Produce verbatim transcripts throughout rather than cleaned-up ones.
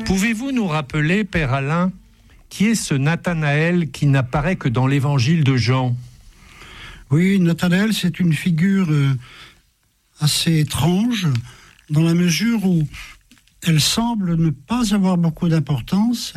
Pouvez-vous nous rappeler, Père Alain, qui est ce Nathanaël qui n'apparaît que dans l'évangile de Jean ? Oui, Nathanaël, c'est une figure euh, assez étrange, dans la mesure où elle semble ne pas avoir beaucoup d'importance,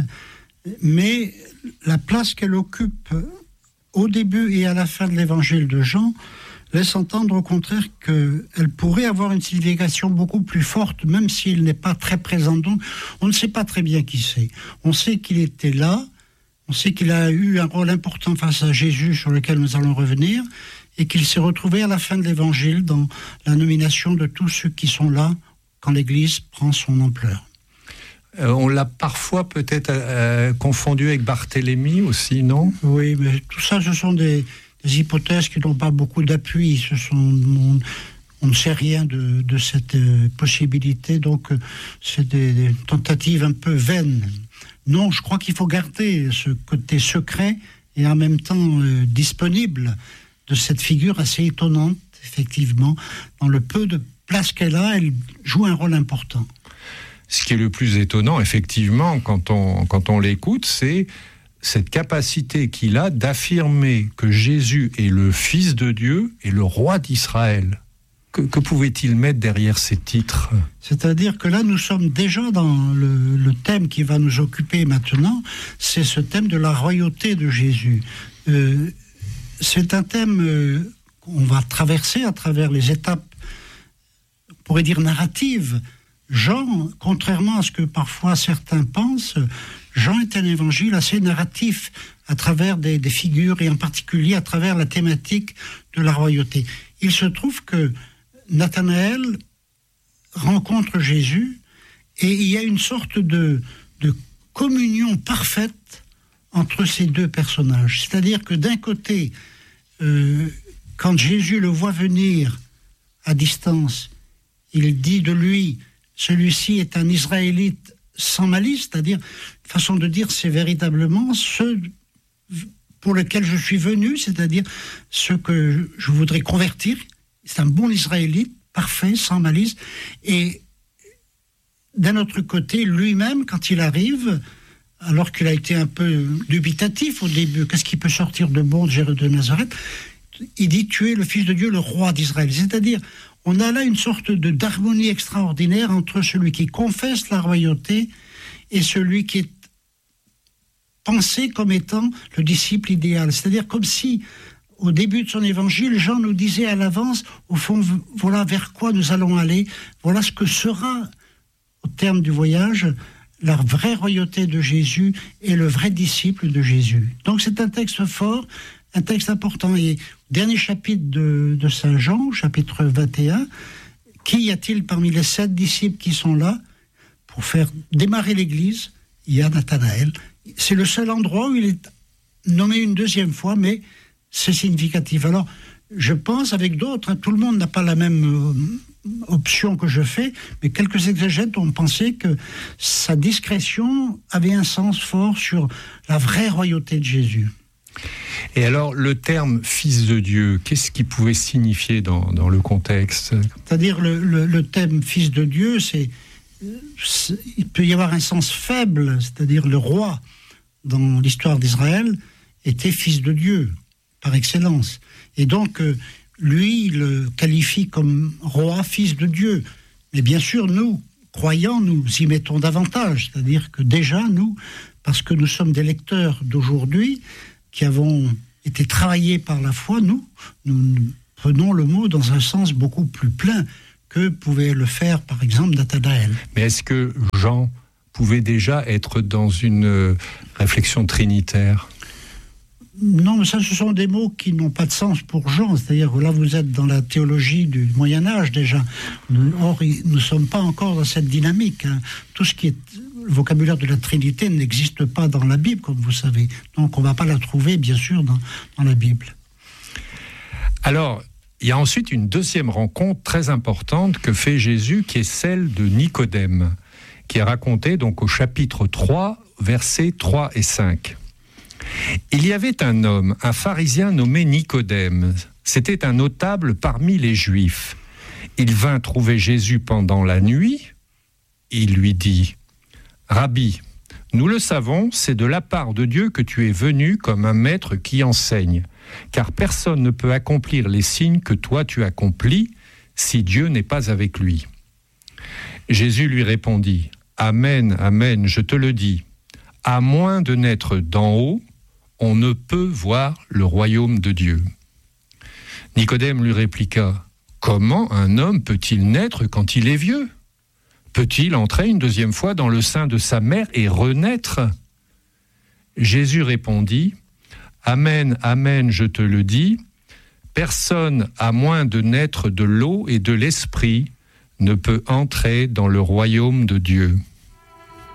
mais la place qu'elle occupe au début et à la fin de l'évangile de Jean laisse entendre au contraire qu'elle pourrait avoir une signification beaucoup plus forte, même s'il n'est pas très présent. Donc, on ne sait pas très bien qui c'est. On sait qu'il était là, on sait qu'il a eu un rôle important face à Jésus, sur lequel nous allons revenir, et qu'il s'est retrouvé à la fin de l'évangile dans la nomination de tous ceux qui sont là quand l'Église prend son ampleur. Euh, on l'a parfois peut-être euh, confondu avec Barthélemy aussi, non ? Oui, mais tout ça, ce sont des, des hypothèses qui n'ont pas beaucoup d'appui. Ce sont, on, on ne sait rien de, de cette euh, possibilité, donc euh, c'est des, des tentatives un peu vaines. Non, je crois qu'il faut garder ce côté secret et en même temps euh, disponible de cette figure assez étonnante, effectivement. Dans le peu de place qu'elle a, elle joue un rôle important. Ce qui est le plus étonnant, effectivement, quand on, quand on l'écoute, c'est cette capacité qu'il a d'affirmer que Jésus est le Fils de Dieu et le Roi d'Israël. Que, que pouvait-il mettre derrière ces titres ? C'est-à-dire que là, nous sommes déjà dans le, le thème qui va nous occuper maintenant, c'est ce thème de la royauté de Jésus. Euh, c'est un thème euh, qu'on va traverser à travers les étapes, on pourrait dire narratives. Jean, contrairement à ce que parfois certains pensent, Jean est un évangile assez narratif à travers des, des figures et en particulier à travers la thématique de la royauté. Il se trouve que Nathanaël rencontre Jésus et il y a une sorte de, de communion parfaite entre ces deux personnages. C'est-à-dire que d'un côté, euh, quand Jésus le voit venir à distance, il dit de lui: celui-ci est un Israélite sans malice, c'est-à-dire, façon de dire, c'est véritablement ce pour lequel je suis venu, c'est-à-dire ce que je voudrais convertir. C'est un bon Israélite, parfait, sans malice. Et d'un autre côté, lui-même, quand il arrive, alors qu'il a été un peu dubitatif au début, qu'est-ce qui peut sortir de bon de Nazareth, il dit: tu es le Fils de Dieu, le Roi d'Israël. C'est-à-dire, on a là une sorte de, d'harmonie extraordinaire entre celui qui confesse la royauté et celui qui est pensé comme étant le disciple idéal. C'est-à-dire comme si, au début de son évangile, Jean nous disait à l'avance, au fond, voilà vers quoi nous allons aller, voilà ce que sera, au terme du voyage, la vraie royauté de Jésus et le vrai disciple de Jésus. Donc c'est un texte fort, un texte important. Et dernier chapitre de, de Saint Jean, chapitre vingt et un, qui y a-t-il parmi les sept disciples qui sont là pour faire démarrer l'Église? Il y a Nathanaël. C'est le seul endroit où il est nommé une deuxième fois, mais c'est significatif. Alors, je pense avec d'autres, hein, tout le monde n'a pas la même euh, option que je fais, mais quelques exégètes ont pensé que sa discrétion avait un sens fort sur la vraie royauté de Jésus. Et alors, le terme « fils de Dieu », qu'est-ce qu'il pouvait signifier dans, dans le contexte ? C'est-à-dire, le, le, le thème « fils de Dieu », c'est, c'est, il peut y avoir un sens faible, c'est-à-dire le roi, dans l'histoire d'Israël, était fils de Dieu, par excellence. Et donc, euh, lui, il le qualifie comme roi, fils de Dieu. Mais bien sûr, nous, croyants, nous y mettons davantage. C'est-à-dire que déjà, nous, parce que nous sommes des lecteurs d'aujourd'hui, qui avons été travaillés par la foi, nous, nous prenons le mot dans un sens beaucoup plus plein que pouvait le faire, par exemple, Nathanaël. Mais est-ce que Jean pouvait déjà être dans une réflexion trinitaire ? Non, mais ça, ce sont des mots qui n'ont pas de sens pour Jean. C'est-à-dire que là, vous êtes dans la théologie du Moyen-Âge, déjà. Or, nous ne sommes pas encore dans cette dynamique. Hein. Tout ce qui est le vocabulaire de la Trinité n'existe pas dans la Bible, comme vous savez. Donc, on ne va pas la trouver, bien sûr, dans, dans la Bible. Alors, il y a ensuite une deuxième rencontre très importante que fait Jésus, qui est celle de Nicodème, qui est racontée donc au chapitre trois, versets trois et cinq. Il y avait un homme, un pharisien nommé Nicodème. C'était un notable parmi les Juifs. Il vint trouver Jésus pendant la nuit. Il lui dit: « Rabbi, nous le savons, c'est de la part de Dieu que tu es venu comme un maître qui enseigne, car personne ne peut accomplir les signes que toi tu accomplis si Dieu n'est pas avec lui. » Jésus lui répondit, « Amen, amen, je te le dis, à moins de naître d'en haut, on ne peut voir le royaume de Dieu. » Nicodème lui répliqua, « Comment un homme peut-il naître quand il est vieux ? Peut-il entrer une deuxième fois dans le sein de sa mère et renaître ?» Jésus répondit, « Amen, amen, je te le dis, personne, à moins de naître de l'eau et de l'esprit, ne peut entrer dans le royaume de Dieu. »